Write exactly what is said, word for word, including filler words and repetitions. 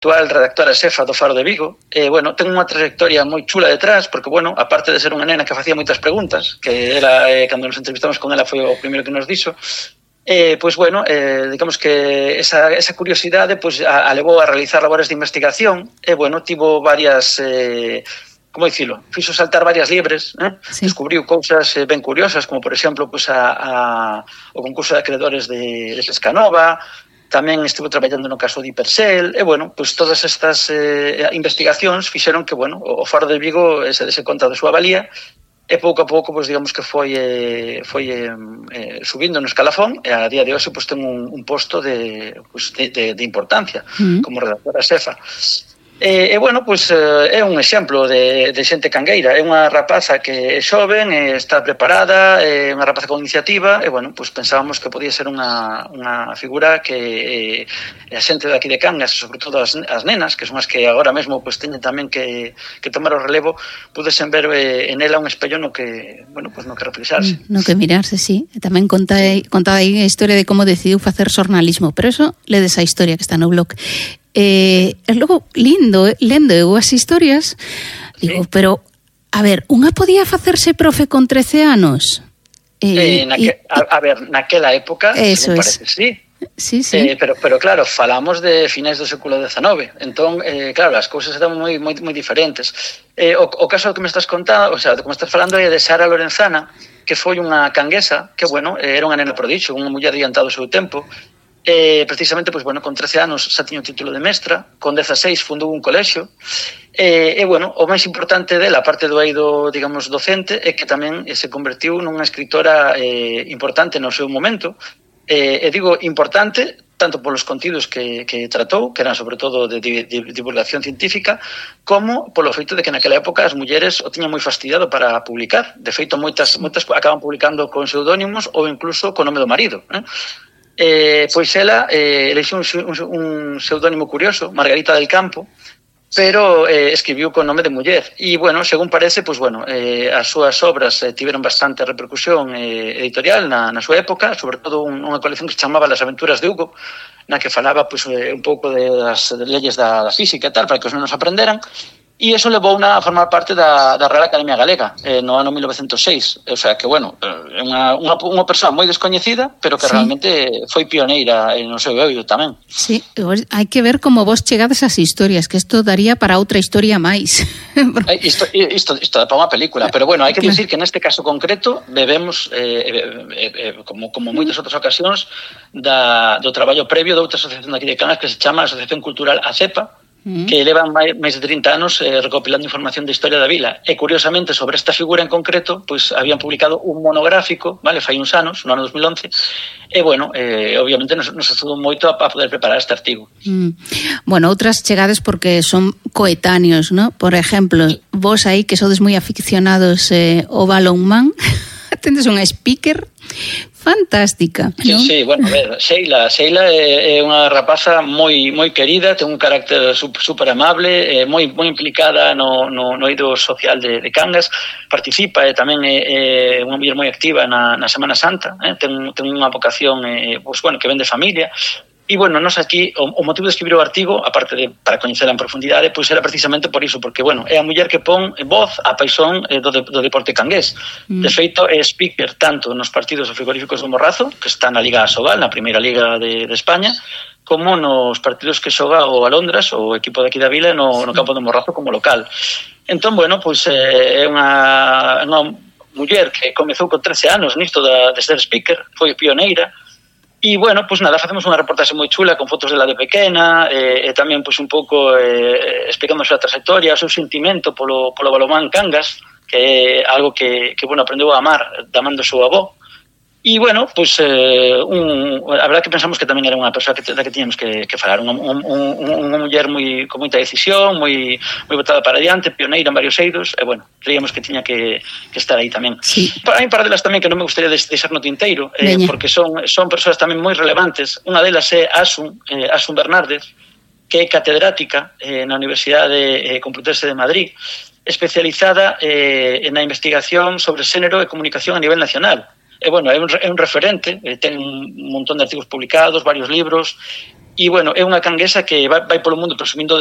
actual redactora xefa do Faro de Vigo. E, bueno, ten unha trayectoria moi chula detrás, porque, bueno, aparte de ser unha nena que facía moitas preguntas, que era, eh, cando nos entrevistamos con ela foi o primeiro que nos dixo, eh, pois, bueno, eh, digamos que esa, esa curiosidade pois, a, a levou a realizar labores de investigación, e, bueno, tivo varias... Eh, como dicilo, fixo saltar varias libres, eh? Sí. Descubriu cousas eh, ben curiosas, como, por exemplo, pues, a, a, o concurso de acreedores de, de Pescanova. Tamén estivo traballando no caso de Hipersel, e, bueno, pues todas estas eh, investigacións fixeron que, bueno, o Faro de Vigo se dese conta da súa valía, e pouco a pouco, pues, digamos que foi eh, foi eh, subindo no escalafón, e a día de hoxe pues, ten un, un posto de, pues, de, de, de importancia mm. como redactora xefa. E, e bueno, pues, é un exemplo de, de xente cangueira, é unha rapaza que é xoven, está preparada, é unha rapaza con iniciativa, e, bueno, pues, pensábamos que podía ser unha, unha figura que eh, a xente daqui de Cangas, sobre todo as, as nenas, que son as que agora mesmo pues, teñen tamén que, que tomar o relevo, pudesen ver eh, en ela un espello no que, bueno, pues, no que reflexarse. No que mirarse, sí. Tamén conta, conta aí a historia de como decidiu facer xornalismo, pero eso ledes a historia que está no blog. Eh, é logo lindo, eh, lendo eu as historias, digo, sí. Pero a ver, unha podía facerse profe con trece anos? Eh, eh, naque, y, a, a ver, naquela época, eso parece, es. sí. Sí, sí. Eh, pero, pero claro, falamos de finais do século dezenove, entón, eh, claro, as cousas eran moi, moi, moi diferentes. Eh, o, o caso que me estás contando, o sea, como estás falando é de Sara Lorenzana, que foi unha canguesa, que, bueno, era unha nena prodixio, unha muller adiantada ao seu tempo. Eh, precisamente, pues, bueno, con trece anos xa tiña o título de mestra, con dezaseis fundou un colexio, e, e bueno, o máis importante dela, aparte do eido, digamos, docente, é que tamén se convertiu nunha escritora eh, importante no seu momento, eh, e digo importante tanto polos contidos que, que tratou, que eran sobre todo de, de, de divulgación científica, como polo feito de que naquela época as mulleres o tiñan moi fastidiado para publicar. De feito, moitas, moitas acaban publicando con pseudónimos ou incluso con nome do marido, eh? Eh, pois ela eh, eleixiu un, un, un pseudónimo curioso, Margarita del Campo, pero eh, escribiu con nome de muller. E, bueno, según parece, pois, bueno, eh, as súas obras eh, tiveron bastante repercusión eh, editorial na, na súa época, sobre todo un, unha colección que se chamaba Las Aventuras de Hugo, na que falaba pois, eh, un pouco de das de leyes da, da física e tal, para que os nenos aprenderan. E iso levou a formar parte da, da Real Academia Galega eh, no ano mil novecentos e seis. O sea que, bueno, é unha, unha, unha persoa moi descoñecida, pero que sí. Realmente foi pioneira no seu eido tamén. Sí, hai que ver como vos chegades as historias, que isto daría para outra historia máis. Isto, isto, isto dá para unha película, pero bueno, hai que decir que neste caso concreto bebemos, eh, eh, eh, como, como moitas outras ocasións, da, do traballo previo de outra asociación aquí de Cangas que se chama Asociación Cultural ACEPA, que levan máis de trinta anos eh, recopilando información de historia da vila. E, curiosamente, sobre esta figura en concreto, pues, habían publicado un monográfico, vale, fai uns anos, no ano dos mil once, e, bueno, eh, obviamente nos, nos axudou moito a, a poder preparar este artigo. Mm. Bueno, outras chegades porque son coetáneos, ¿no? Por exemplo, vos aí que sodes moi aficionados eh, ao balonmán, tendes unha speaker fantástica, sí, ¿no? Sí, bueno, a ver, Sheila, Sheila é, é unha rapaza moi moi querida, ten un carácter super amable, é moi moi implicada no no no eido social de, de Cangas, participa e tamén é, é unha muller moi activa na na Semana Santa, eh? ten ten unha vocación eh, pues, bueno, que ven de familia. E, bueno, nos aquí, o, o motivo de escribir o artigo, aparte de para coñecela en profundidade, pois era precisamente por iso, porque, bueno, é a muller que pon voz á paixón eh, do, de, do deporte cangués. Mm. De feito, é speaker tanto nos partidos frigoríficos do Morrazo, que está na Liga Asobal, na primeira liga de, de España, como nos partidos que xoga o Alondras, o equipo de aquí da vila, no, no campo do Morrazo como local. Entón, bueno, pois eh, é unha, unha muller que comezou con trece anos nisto da, de ser speaker, foi pioneira. E, bueno, pois nada, facemos unha reportaxe moi chula con fotos dela de pequena e, e tamén pois un pouco eh, explicando a súa trayectoria, o seu sentimento polo, polo balonmán Cangas, que é algo que, que bueno, aprendeu a amar da man do seu avó. E, bueno, pois eh, un, a verdade que pensamos que tamén era unha persoa que, da que tiñamos que, que falar, unha, un, un, unha muller moi, con moita decisión, moi, moi botada para adiante, pioneira en varios eidos, e, bueno, creíamos que tiña que, que estar aí tamén. Sí. Hai un par delas tamén que non me gustaría deixar no tinteiro, eh, porque son, son persoas tamén moi relevantes. Unha delas é Asun, eh, Asun Bernárdez, que é catedrática eh, na Universidade eh, Complutense de Madrid, especializada eh, na investigación sobre xénero e comunicación a nivel nacional. E, bueno, é un, é un referente, eh, ten un montón de artigos publicados, varios libros, E, bueno, é unha canguesa que vai, vai polo mundo presumindo